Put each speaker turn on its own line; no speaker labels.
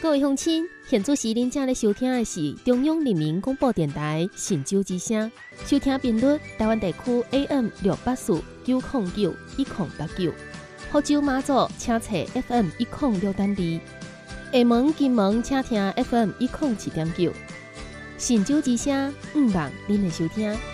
各位乡亲，现在时恁正咧收听的是中央人民广播电台神州之声，收听频率台湾地区 AM 684 909 1089，福州马祖请查 FM 106.2，厦门、金门请听 FM 107.9，神州之声，毋忘恁的收听。